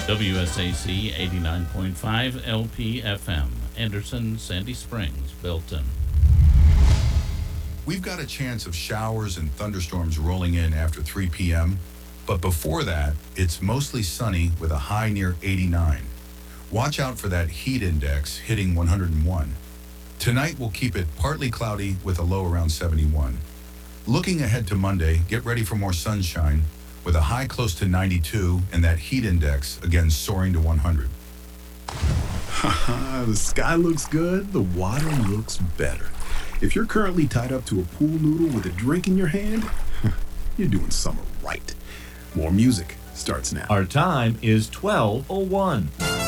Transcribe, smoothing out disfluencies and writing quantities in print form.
WSAC 89.5 LPFM, Anderson, Sandy Springs, Belton. We've got a chance of showers and thunderstorms rolling in after 3 p.m., but before that, it's mostly sunny with a high near 89. Watch out for that heat index hitting 101. Tonight, we'll keep it partly cloudy with a low around 71. Looking ahead to Monday, get ready for more sunshine with a high close to 92 and that heat index again soaring to 100. The sky looks good, the water looks better. If you're currently tied up to a pool noodle with a drink in your hand, you're doing summer right. More music starts now. Our time is 12:01.